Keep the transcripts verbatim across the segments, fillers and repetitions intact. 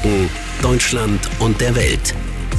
Franken, Deutschland und der Welt.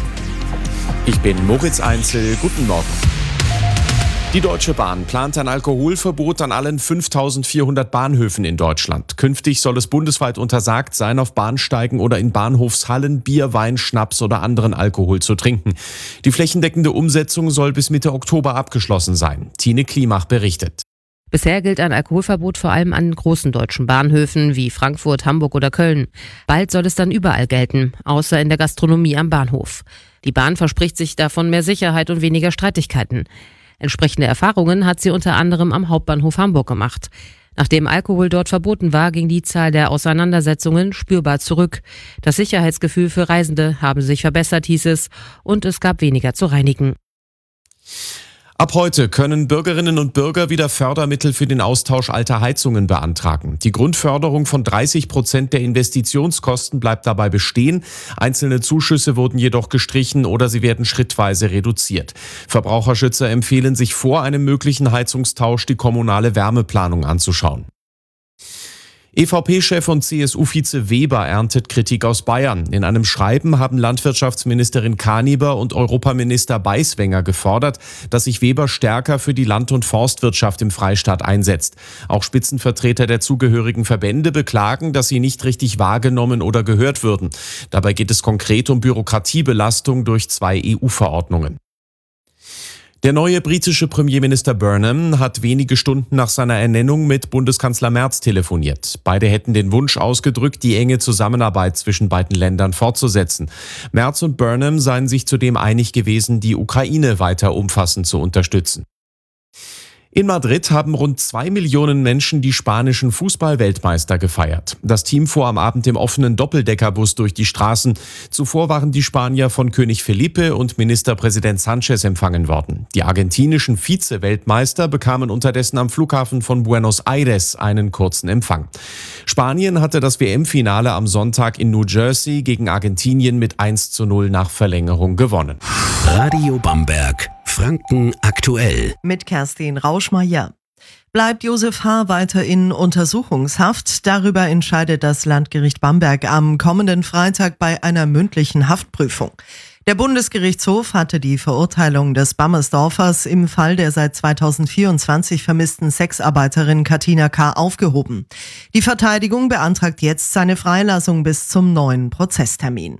Ich bin Moritz Einzel. Guten Morgen. Die Deutsche Bahn plant ein Alkoholverbot an allen fünftausendvierhundert Bahnhöfen in Deutschland. Künftig soll es bundesweit untersagt sein, auf Bahnsteigen oder in Bahnhofshallen Bier, Wein, Schnaps oder anderen Alkohol zu trinken. Die flächendeckende Umsetzung soll bis Mitte Oktober abgeschlossen sein. Tine Klimach berichtet. Bisher gilt ein Alkoholverbot vor allem an großen deutschen Bahnhöfen wie Frankfurt, Hamburg oder Köln. Bald soll es dann überall gelten, außer in der Gastronomie am Bahnhof. Die Bahn verspricht sich davon mehr Sicherheit und weniger Streitigkeiten. Entsprechende Erfahrungen hat sie unter anderem am Hauptbahnhof Hamburg gemacht. Nachdem Alkohol dort verboten war, ging die Zahl der Auseinandersetzungen spürbar zurück. Das Sicherheitsgefühl für Reisende habe sich verbessert, hieß es, und es gab weniger zu reinigen. Ab heute können Bürgerinnen und Bürger wieder Fördermittel für den Austausch alter Heizungen beantragen. Die Grundförderung von dreißig Prozent der Investitionskosten bleibt dabei bestehen. Einzelne Zuschüsse wurden jedoch gestrichen oder sie werden schrittweise reduziert. Verbraucherschützer empfehlen, sich vor einem möglichen Heizungstausch die kommunale Wärmeplanung anzuschauen. E V P-Chef und C S U-Vize Weber erntet Kritik aus Bayern. In einem Schreiben haben Landwirtschaftsministerin Kaniber und Europaminister Beiswenger gefordert, dass sich Weber stärker für die Land- und Forstwirtschaft im Freistaat einsetzt. Auch Spitzenvertreter der zugehörigen Verbände beklagen, dass sie nicht richtig wahrgenommen oder gehört würden. Dabei geht es konkret um Bürokratiebelastung durch zwei E U-Verordnungen. Der neue britische Premierminister Burnham hat wenige Stunden nach seiner Ernennung mit Bundeskanzler Merz telefoniert. Beide hätten den Wunsch ausgedrückt, die enge Zusammenarbeit zwischen beiden Ländern fortzusetzen. Merz und Burnham seien sich zudem einig gewesen, die Ukraine weiter umfassend zu unterstützen. In Madrid haben rund zwei Millionen Menschen die spanischen Fußball-Weltmeister gefeiert. Das Team fuhr am Abend im offenen Doppeldeckerbus durch die Straßen. Zuvor waren die Spanier von König Felipe und Ministerpräsident Sanchez empfangen worden. Die argentinischen Vize-Weltmeister bekamen unterdessen am Flughafen von Buenos Aires einen kurzen Empfang. Spanien hatte das W M-Finale am Sonntag in New Jersey gegen Argentinien mit eins zu null nach Verlängerung gewonnen. Radio Bamberg, Franken aktuell. Mit Kerstin Rauschmeier. Bleibt Josef H. weiter in Untersuchungshaft? Darüber entscheidet das Landgericht Bamberg am kommenden Freitag bei einer mündlichen Haftprüfung. Der Bundesgerichtshof hatte die Verurteilung des Bammersdorfers im Fall der seit zweitausendvierundzwanzig vermissten Sexarbeiterin Katina K. aufgehoben. Die Verteidigung beantragt jetzt seine Freilassung bis zum neuen Prozesstermin.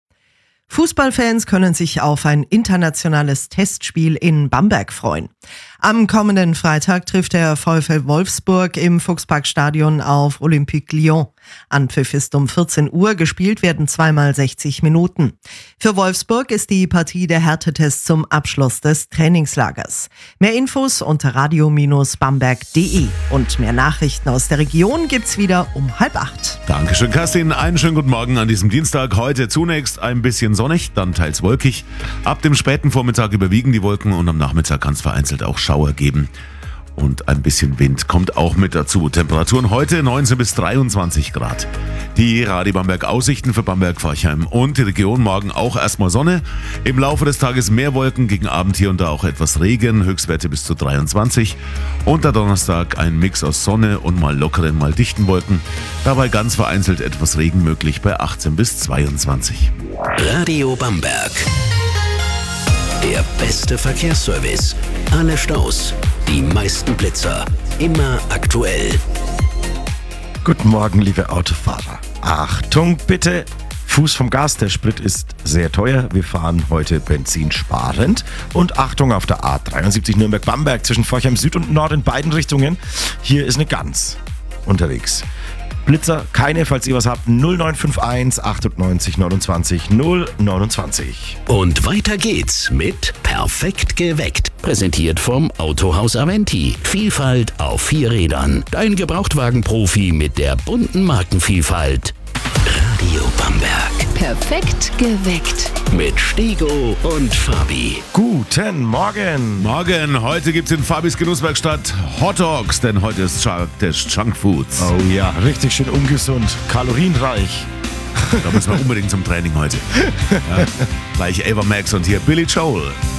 Fußballfans können sich auf ein internationales Testspiel in Bamberg freuen. Am kommenden Freitag trifft der VfL Wolfsburg im Fuchsparkstadion auf Olympique Lyon. Anpfiff ist um vierzehn Uhr, gespielt werden zweimal sechzig Minuten. Für Wolfsburg ist die Partie der Härtetest zum Abschluss des Trainingslagers. Mehr Infos unter radio Bindestrich bamberg punkt de und mehr Nachrichten aus der Region gibt's wieder um halb acht. Dankeschön, Kerstin. Einen schönen guten Morgen an diesem Dienstag. Heute zunächst ein bisschen sonnig, dann teils wolkig. Ab dem späten Vormittag überwiegen die Wolken und am Nachmittag kann es vereinzelt auch Schauer geben. Und ein bisschen Wind kommt auch mit dazu. Temperaturen heute neunzehn bis dreiundzwanzig Grad. Die Radio Bamberg Aussichten für Bamberg, Forchheim und die Region morgen auch erstmal Sonne. Im Laufe des Tages mehr Wolken, gegen Abend hier und da auch etwas Regen, Höchstwerte bis zu dreiundzwanzig. Und der Donnerstag ein Mix aus Sonne und mal lockeren, mal dichten Wolken. Dabei ganz vereinzelt etwas Regen möglich bei achtzehn bis zweiundzwanzig. Radio Bamberg. Der beste Verkehrsservice. Alle Staus, die meisten Blitzer, immer aktuell. Guten Morgen, liebe Autofahrer. Achtung bitte, Fuß vom Gas, der Sprit ist sehr teuer. Wir fahren heute benzinsparend. Und Achtung auf der A dreiundsiebzig Nürnberg-Bamberg zwischen Forchheim Süd und Nord in beiden Richtungen. Hier ist eine Gans unterwegs. Blitzer, keine, falls ihr was habt, null neun fünf eins achtundneunzig neunundzwanzig null neunundzwanzig. Und weiter geht's mit Perfekt geweckt. Präsentiert vom Autohaus Aventi. Vielfalt auf vier Rädern. Dein Gebrauchtwagenprofi mit der bunten Markenvielfalt. Radio Bamberg. Perfekt geweckt. Mit Stego und Fabi. Guten Morgen. Morgen, heute gibt's in Fabis Genusswerkstatt Hot Dogs, denn heute ist Tag des Junkfoods. Oh ja, richtig schön ungesund, kalorienreich. Da müssen wir unbedingt zum Training heute. Ja, gleich Ava Max und hier Billy Joel.